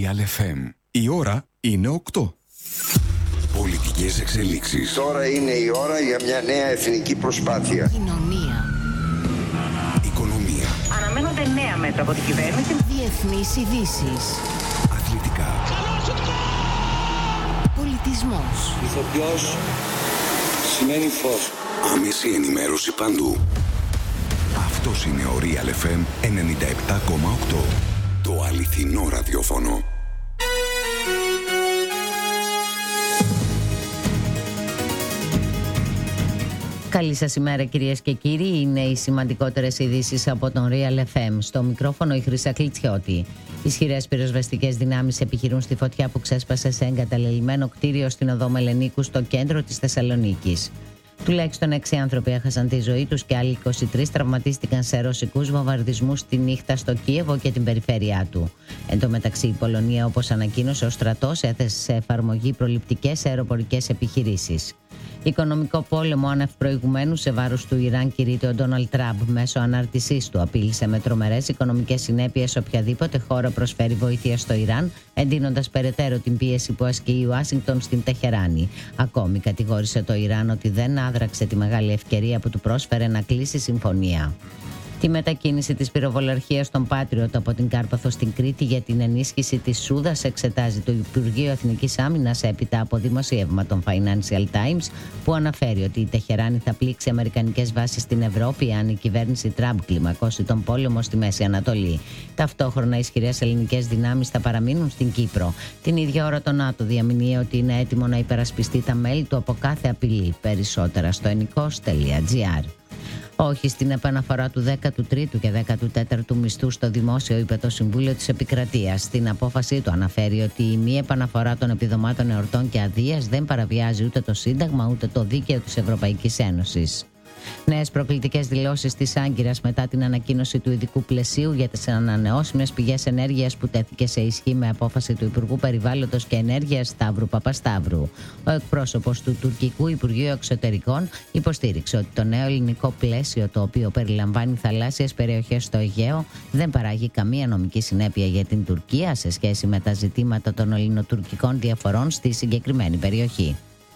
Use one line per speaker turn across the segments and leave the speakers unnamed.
Real FM. Η ώρα είναι 8. Πολιτικές εξελίξεις.
Τώρα είναι η ώρα για μια νέα εθνική προσπάθεια.
Κοινωνία.
Οικονομία.
Αναμένονται νέα μέτρα από την κυβέρνηση.
Διεθνείς ειδήσεις.
Αθλητικά.
Πολιτισμός.
Ηθοποιός σημαίνει φως.
Άμεση ενημέρωση παντού. Αυτός είναι ο Real FM 97,8. Το αληθινό ραδιόφωνο.
Καλή σας ημέρα κυρίες και κύριοι, είναι οι σημαντικότερες ειδήσεις από τον Real FM. Στο μικρόφωνο η Χρύσα Κλιτσιώτη. Ισχυρές πυροσβεστικές δυνάμεις επιχειρούν στη φωτιά που ξέσπασε σε εγκαταλελειμμένο κτίριο στην οδό Μελενίκου στο κέντρο της Θεσσαλονίκης. Τουλάχιστον 6 άνθρωποι έχασαν τη ζωή τους και άλλοι 23 τραυματίστηκαν σε ρωσικούς βομβαρδισμούς τη νύχτα στο Κίεβο και την περιφέρειά του. Εν τω μεταξύ, η Πολωνία, όπως ανακοίνωσε ο στρατός, έθεσε σε εφαρμογή προληπτικές αεροπορικές επιχειρήσεις. Οικονομικό πόλεμο άνευ προηγουμένου σε βάρος του Ιράν κηρύττει ο Ντόναλντ Τραμπ μέσω ανάρτησής του. Απείλησε με τρομερές οικονομικές συνέπειες οποιαδήποτε χώρα προσφέρει βοήθεια στο Ιράν, εντείνοντας περαιτέρω την πίεση που ασκεί η Ουάσιγκτον στην Τεχεράνη. Ακόμη κατηγόρησε το Ιράν ότι δεν άδραξε τη μεγάλη ευκαιρία που του πρόσφερε να κλείσει συμφωνία. Τη μετακίνηση της πυροβολαρχίας στον Πάτριωτ από την Κάρπαθο στην Κρήτη για την ενίσχυση της Σούδας εξετάζει το Υπουργείο Εθνικής Άμυνας έπειτα από δημοσίευμα των Financial Times που αναφέρει ότι η Τεχεράνη θα πλήξει αμερικανικές βάσεις στην Ευρώπη αν η κυβέρνηση Τραμπ κλιμακώσει τον πόλεμο στη Μέση Ανατολή. Ταυτόχρονα ισχυρές ελληνικές δυνάμεις θα παραμείνουν στην Κύπρο. Την ίδια ώρα το ΝΑΤΟ διαμηνύει ότι είναι έτοιμο να υπερασπιστεί τα μέλη του από κάθε απειλή. Περισσότερα στο ενικός.gr. Όχι στην επαναφορά του 13ου και 14ου μισθού στο δημόσιο, είπε το Συμβούλιο της Επικρατείας. Στην απόφασή του αναφέρει ότι η μη επαναφορά των επιδομάτων εορτών και αδείας δεν παραβιάζει ούτε το Σύνταγμα ούτε το δίκαιο της Ευρωπαϊκής Ένωσης. Νέες προκλητικές δηλώσεις της Άγκυρας μετά την ανακοίνωση του ειδικού πλαισίου για τις ανανεώσιμες πηγές ενέργειας που τέθηκε σε ισχύ με απόφαση του Υπουργού Περιβάλλοντος και Ενέργειας Σταύρου Παπασταύρου. Ο εκπρόσωπος του τουρκικού Υπουργείου Εξωτερικών υποστήριξε ότι το νέο ελληνικό πλαίσιο, το οποίο περιλαμβάνει θαλάσσιες περιοχές στο Αιγαίο, δεν παράγει καμία νομική συνέπεια για την Τουρκία σε σχέση με τα ζητήματα των ελληνοτουρκικών διαφορών στη συγκεκριμένη περιοχή.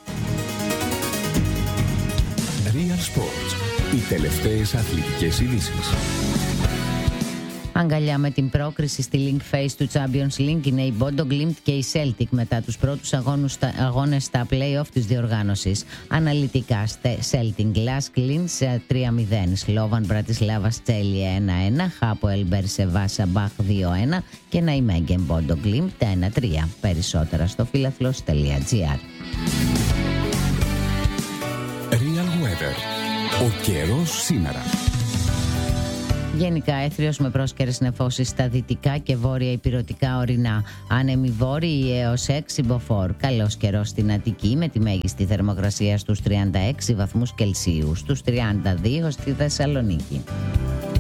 Real Sports. Οι τελευταίες αθλητικές ειδήσεις.
Αγκαλιά με την πρόκριση στη Link Phase του Champions League είναι η Bodo Glimt και η Celtic μετά τους πρώτους αγώνες στα play-off της διοργάνωσης. Αναλυτικά, Celtic Lask Linz 3-0, Slovan Bratislava Celje 1-1, Hapoel Berseva Sabah 2-1 και Nijmegen Bodo Glimt 1-3. Περισσότερα στο φιλαθλός.gr.
Real Weather. Ο καιρός σήμερα.
Γενικά έθριος με πρόσκαιρες νεφώσεις στα δυτικά και βόρεια ηπειρωτικά ορεινά. Άνεμοι βόρειοι έως 6 μποφόρ. Καλός καιρός στην Αττική με τη μέγιστη θερμοκρασία στους 36 βαθμούς Κελσίου, στους 32 στη Θεσσαλονίκη.